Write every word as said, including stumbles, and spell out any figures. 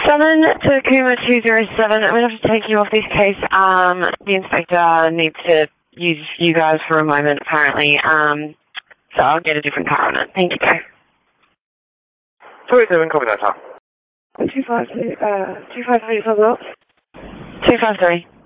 Seven to Kuma two zero seven. I'm going to have to take you off this case. Um, the inspector needs to use you guys for a moment, apparently. Um, so I'll get a different car on it. Thank you. two eight seven, copy that, Tom. Two five two. Uh, two five three. Two five three.